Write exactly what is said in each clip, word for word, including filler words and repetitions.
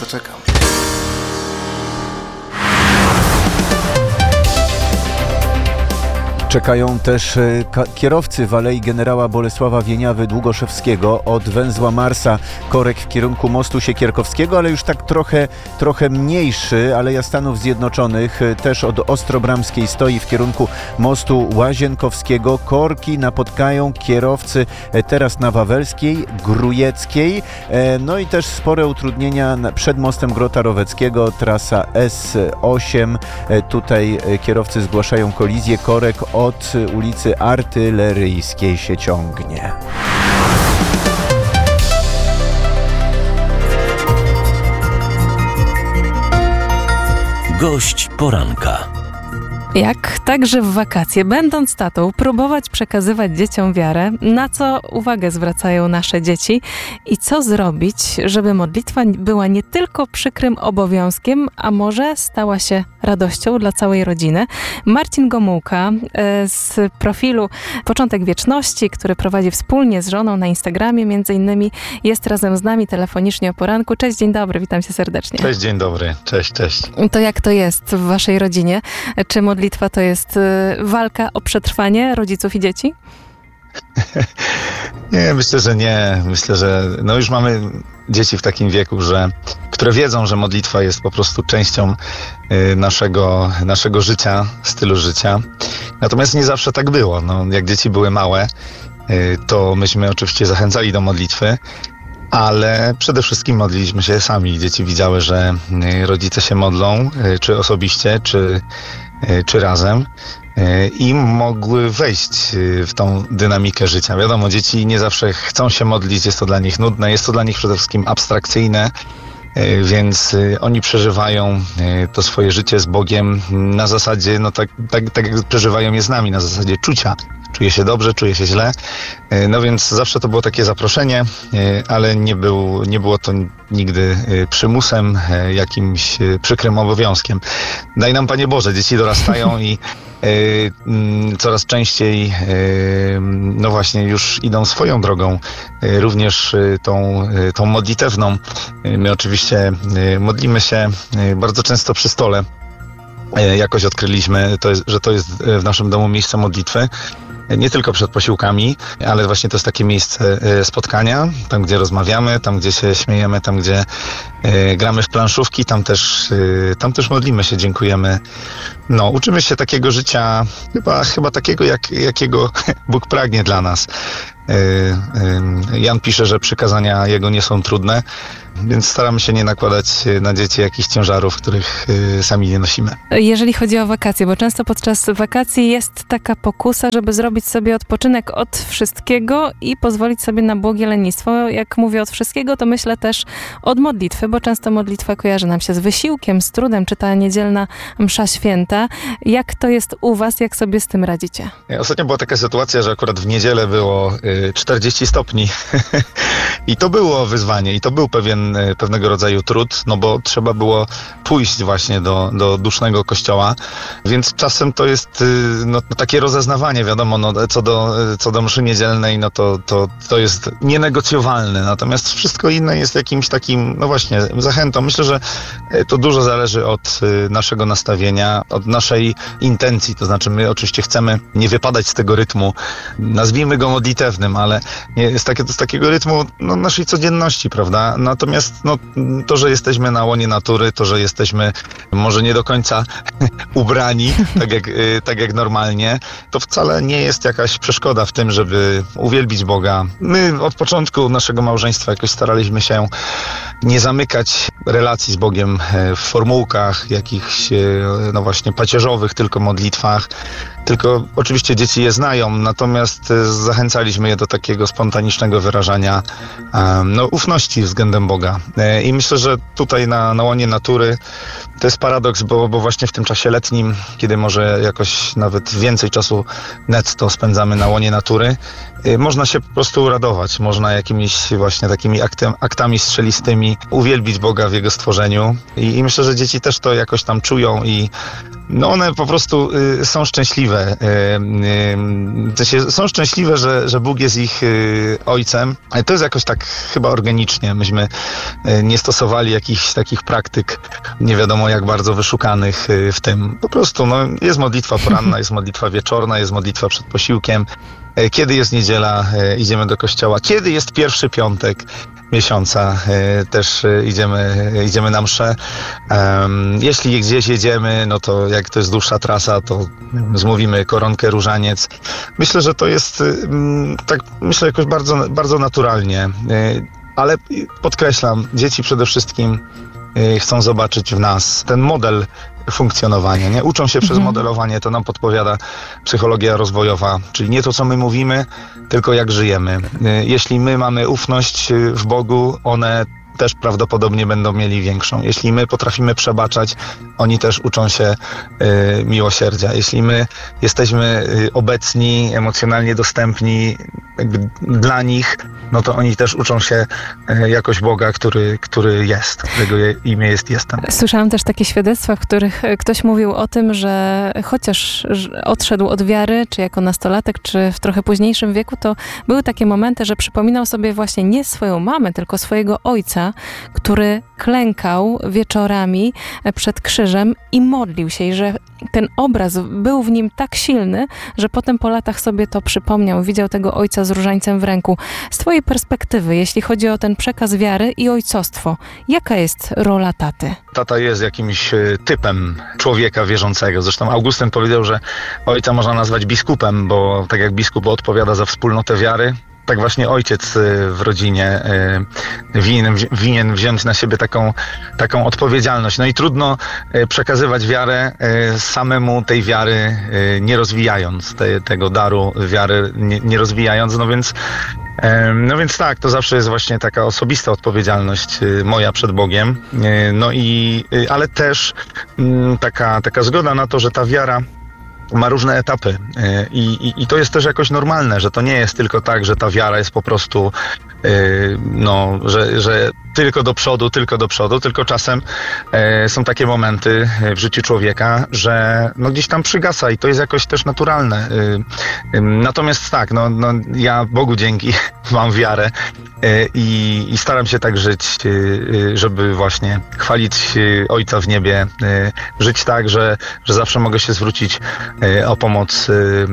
czekam. Czekają też ka- kierowcy w Alei Generała Bolesława Wieniawy-Długoszewskiego od węzła Marsa, korek w kierunku mostu Siekierkowskiego, ale już tak trochę, trochę mniejszy, Aleja Stanów Zjednoczonych też od Ostrobramskiej stoi w kierunku mostu Łazienkowskiego. Korki napotkają kierowcy teraz na Wawelskiej, Grujeckiej, no i też spore utrudnienia przed mostem Grota Roweckiego, trasa S osiem. Tutaj kierowcy zgłaszają kolizję, korek od ulicy Artyleryjskiej się ciągnie. Gość poranka. Jak także w wakacje, będąc tatą, próbować przekazywać dzieciom wiarę, na co uwagę zwracają nasze dzieci i co zrobić, żeby modlitwa była nie tylko przykrym obowiązkiem, a może stała się radością dla całej rodziny. Marcin Gomułka z profilu Początek Wieczności, który prowadzi wspólnie z żoną na Instagramie, między innymi jest razem z nami telefonicznie o poranku. Cześć, dzień dobry, witam cię serdecznie. Cześć, dzień dobry, cześć, cześć. To jak to jest w waszej rodzinie? Czy modlitwa to jest walka o przetrwanie rodziców i dzieci? Nie, myślę, że nie. Myślę, że no już mamy dzieci w takim wieku, że, które wiedzą, że modlitwa jest po prostu częścią y, naszego, naszego życia, stylu życia. Natomiast nie zawsze tak było. No, jak dzieci były małe, y, to myśmy oczywiście zachęcali do modlitwy, ale przede wszystkim modliliśmy się sami. Dzieci widziały, że y, rodzice się modlą, y, czy osobiście, czy, y, czy razem. I mogły wejść w tą dynamikę życia. Wiadomo, dzieci nie zawsze chcą się modlić, jest to dla nich nudne, jest to dla nich przede wszystkim abstrakcyjne, więc oni przeżywają to swoje życie z Bogiem na zasadzie, no tak, tak, tak jak przeżywają je z nami, na zasadzie czucia. Czuje się dobrze, czuje się źle. No więc zawsze to było takie zaproszenie, ale nie, był, nie było to nigdy przymusem, jakimś przykrym obowiązkiem. Daj nam, Panie Boże, dzieci dorastają i coraz częściej no właśnie już idą swoją drogą, również tą, tą modlitewną. My oczywiście modlimy się bardzo często przy stole. Jakoś odkryliśmy, to jest, że to jest w naszym domu miejsce modlitwy. Nie tylko przed posiłkami, ale właśnie to jest takie miejsce spotkania, tam gdzie rozmawiamy, tam gdzie się śmiejemy, tam gdzie gramy w planszówki, tam też, tam też modlimy się, dziękujemy. No, uczymy się takiego życia, chyba, chyba takiego, jak, jakiego Bóg pragnie dla nas. Jan pisze, że przykazania Jego nie są trudne, więc staramy się nie nakładać na dzieci jakichś ciężarów, których sami nie nosimy. Jeżeli chodzi o wakacje, bo często podczas wakacji jest taka pokusa, żeby zrobić sobie odpoczynek od wszystkiego i pozwolić sobie na błogie lenistwo. Jak mówię od wszystkiego, to myślę też od modlitwy, bo często modlitwa kojarzy nam się z wysiłkiem, z trudem, czy ta niedzielna msza święta. Jak to jest u was? Jak sobie z tym radzicie? Ostatnio była taka sytuacja, że akurat w niedzielę było czterdzieści stopni i to było wyzwanie i to był pewien, pewnego rodzaju trud, no bo trzeba było pójść właśnie do, do dusznego kościoła, więc czasem to jest no, takie rozeznawanie, wiadomo, no, co do, co do mszy niedzielnej, no to, to, to jest nienegocjowalne, natomiast wszystko inne jest jakimś takim, no właśnie, zachętą. Myślę, że to dużo zależy od naszego nastawienia, od naszej intencji, to znaczy my oczywiście chcemy nie wypadać z tego rytmu, nazwijmy go modlitewnym, ale jest takie, to z takiego rytmu no, naszej codzienności, prawda? Natomiast no, to, że jesteśmy na łonie natury, to, że jesteśmy może nie do końca ubrani, tak jak, tak jak normalnie, to wcale nie jest jakaś przeszkoda w tym, żeby uwielbić Boga. My od początku naszego małżeństwa jakoś staraliśmy się nie zamykać relacji z Bogiem w formułkach jakichś, no właśnie, pacierzowych, tylko modlitwach. Tylko oczywiście dzieci je znają, natomiast zachęcaliśmy je do takiego spontanicznego wyrażania no, ufności względem Boga. I myślę, że tutaj na, na łonie natury to jest paradoks, bo, bo właśnie w tym czasie letnim, kiedy może jakoś nawet więcej czasu netto spędzamy na łonie natury, można się po prostu radować, można jakimiś właśnie takimi aktem, aktami strzelistymi uwielbić Boga w Jego stworzeniu. I, I myślę, że dzieci też to jakoś tam czują i no one po prostu y, są szczęśliwe. Y, y, to się, są szczęśliwe, że, że Bóg jest ich y, ojcem. Ale to jest jakoś tak chyba organicznie. Myśmy y, nie stosowali jakichś takich praktyk, nie wiadomo jak bardzo wyszukanych y, w tym. Po prostu no, jest modlitwa poranna, jest modlitwa wieczorna, jest modlitwa przed posiłkiem. Y, kiedy jest niedziela, y, idziemy do kościoła. Kiedy jest pierwszy piątek miesiąca, y, też y, idziemy, y, idziemy na mszę. Um, jeśli gdzieś jedziemy, no to jak to jest dłuższa trasa, to zmówimy koronkę, różaniec. Myślę, że to jest y, tak, myślę jakoś bardzo, bardzo naturalnie. Y, ale podkreślam, dzieci przede wszystkim y, chcą zobaczyć w nas ten model funkcjonowania, nie? Uczą się mhm. przez modelowanie, to nam podpowiada psychologia rozwojowa, czyli nie to, co my mówimy, tylko jak żyjemy. Jeśli my mamy ufność w Bogu, one też prawdopodobnie będą mieli większą. Jeśli my potrafimy przebaczać, oni też uczą się y, miłosierdzia. Jeśli my jesteśmy y, obecni, emocjonalnie dostępni jakby dla nich, no to oni też uczą się y, jakoś Boga, który, który jest, którego je, imię jest Jestem. Słyszałam też takie świadectwa, w których ktoś mówił o tym, że chociaż odszedł od wiary, czy jako nastolatek, czy w trochę późniejszym wieku, to były takie momenty, że przypominał sobie właśnie nie swoją mamę, tylko swojego ojca, który klękał wieczorami przed krzyżem i modlił się, i że ten obraz był w nim tak silny, że potem po latach sobie to przypomniał, widział tego ojca z różańcem w ręku. Z twojej perspektywy, jeśli chodzi o ten przekaz wiary i ojcostwo, jaka jest rola taty? Tata jest jakimś typem człowieka wierzącego. Zresztą Augustyn powiedział, że ojca można nazwać biskupem, bo tak jak biskup odpowiada za wspólnotę wiary, tak właśnie ojciec w rodzinie winien, winien wziąć na siebie taką, taką odpowiedzialność. No i trudno przekazywać wiarę samemu tej wiary nie rozwijając, te, tego daru wiary nie, nie rozwijając, no więc No więc tak, to zawsze jest właśnie taka osobista odpowiedzialność moja przed Bogiem, no i, ale też taka, taka zgoda na to, że ta wiara ma różne etapy I, i, i to jest też jakoś normalne, że to nie jest tylko tak, że ta wiara jest po prostu no, że, że tylko do przodu, tylko do przodu, tylko czasem e, są takie momenty w życiu człowieka, że no, gdzieś tam przygasa i to jest jakoś też naturalne. E, e, natomiast tak, no, no, ja Bogu dzięki mam wiarę e, i, i staram się tak żyć, e, żeby właśnie chwalić Ojca w niebie, e, żyć tak, że, że zawsze mogę się zwrócić e, o pomoc e,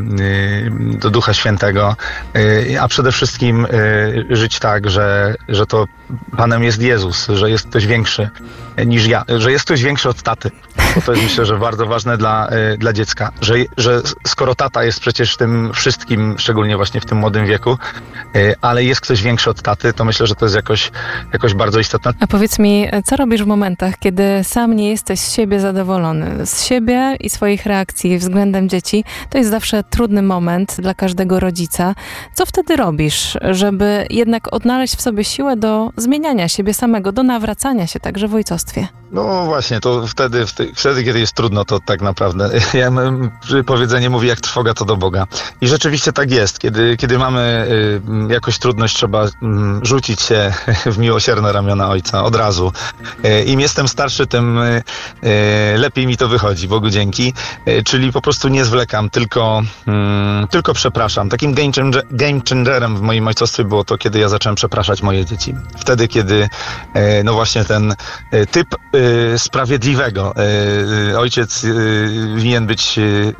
e, do Ducha Świętego, e, a przede wszystkim e, żyć tak, że, że to Panem jest Jezus, że jest ktoś większy niż ja, że jest ktoś większy od taty. Bo to jest, myślę, że bardzo ważne dla, dla dziecka, że, że skoro tata jest przecież tym wszystkim, szczególnie właśnie w tym młodym wieku, ale jest ktoś większy od taty, to myślę, że to jest jakoś, jakoś bardzo istotne. A powiedz mi, co robisz w momentach, kiedy sam nie jesteś z siebie zadowolony? Z siebie i swoich reakcji względem dzieci? To jest zawsze trudny moment dla każdego rodzica. Co wtedy robisz, żeby jednak odnaleźć w sobie siłę do zmieniania siebie samego, do nawracania się także w ojcostwie? No właśnie, to wtedy, wtedy, kiedy jest trudno, to tak naprawdę, ja, powiedzenie mówi, jak trwoga, to do Boga. I rzeczywiście tak jest. Kiedy, kiedy mamy y, jakąś trudność, trzeba y, rzucić się w miłosierne ramiona Ojca od razu. Y, Im jestem starszy, tym y, y, lepiej mi to wychodzi, Bogu dzięki. Y, czyli po prostu nie zwlekam, tylko, y, tylko przepraszam. Takim game, changer, game changerem w moim ojcostwie było to, kiedy ja zacząłem przepraszać moje dzieci. Wtedy, kiedy y, no właśnie ten y, typ y, sprawiedliwego. Ojciec winien być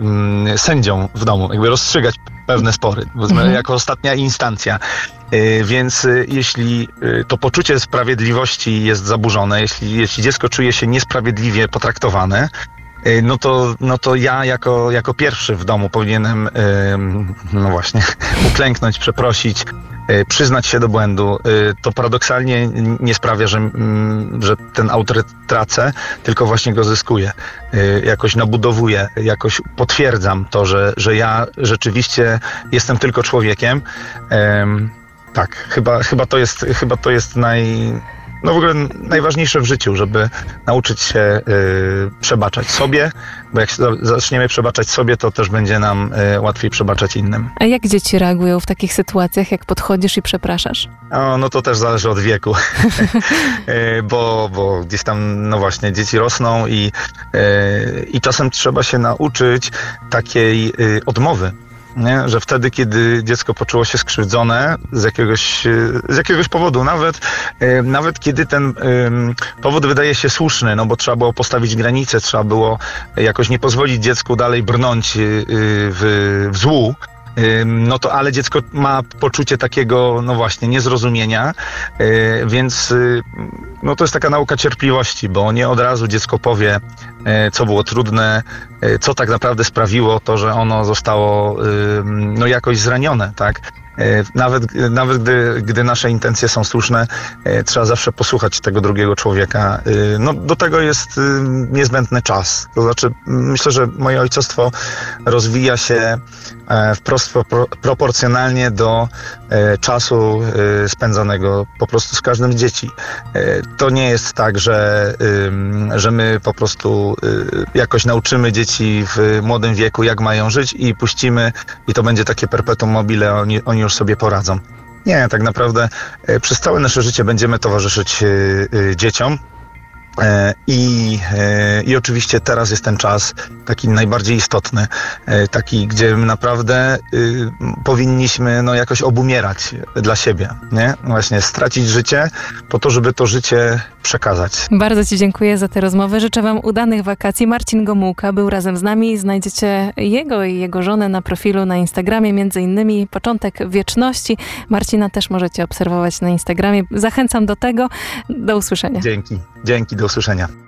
sędzią w domu, jakby rozstrzygać pewne spory, mhm. jako ostatnia instancja. Więc jeśli to poczucie sprawiedliwości jest zaburzone, jeśli, jeśli dziecko czuje się niesprawiedliwie potraktowane, no to, no to ja jako, jako pierwszy w domu powinienem no właśnie uklęknąć, przeprosić, przyznać się do błędu. To paradoksalnie nie sprawia, że, że ten autorytet tracę, tylko właśnie go zyskuję. Jakoś nabudowuję, jakoś potwierdzam to, że, że ja rzeczywiście jestem tylko człowiekiem. Tak, chyba, chyba to jest, chyba to jest naj... no w ogóle najważniejsze w życiu, żeby nauczyć się y, przebaczać sobie, bo jak się zaczniemy przebaczać sobie, to też będzie nam y, łatwiej przebaczać innym. A jak dzieci reagują w takich sytuacjach, jak podchodzisz i przepraszasz? O, no to też zależy od wieku, y, bo, bo gdzieś tam, no właśnie, dzieci rosną i, y, i czasem trzeba się nauczyć takiej y, odmowy. Nie? Że wtedy, kiedy dziecko poczuło się skrzywdzone z jakiegoś, z jakiegoś powodu, nawet, nawet kiedy ten powód wydaje się słuszny, no bo trzeba było postawić granice, trzeba było jakoś nie pozwolić dziecku dalej brnąć w, w złu, no to ale dziecko ma poczucie takiego, no właśnie, niezrozumienia, więc no to jest taka nauka cierpliwości, bo nie od razu dziecko powie, co było trudne, co tak naprawdę sprawiło to, że ono zostało no jakoś zranione, tak? Nawet, nawet gdy, gdy nasze intencje są słuszne, trzeba zawsze posłuchać tego drugiego człowieka. No, do tego jest niezbędny czas. To znaczy, myślę, że moje ojcostwo rozwija się wprost pro, proporcjonalnie do czasu spędzanego po prostu z każdym z dzieci. To nie jest tak, że, że my po prostu jakoś nauczymy dzieci w młodym wieku, jak mają żyć i puścimy i to będzie takie perpetuum mobile, oni, oni już sobie poradzą. Nie, tak naprawdę przez całe nasze życie będziemy towarzyszyć dzieciom. I, I oczywiście teraz jest ten czas taki najbardziej istotny, taki, gdzie naprawdę y, powinniśmy no, jakoś obumierać dla siebie, nie? Właśnie stracić życie po to, żeby to życie przekazać. Bardzo Ci dziękuję za tę rozmowę. Życzę Wam udanych wakacji. Marcin Gomułka był razem z nami. Znajdziecie jego i jego żonę na profilu na Instagramie, między innymi Początek Wieczności. Marcina też możecie obserwować na Instagramie. Zachęcam do tego. Do usłyszenia. Dzięki. Dzięki. Do usłyszenia.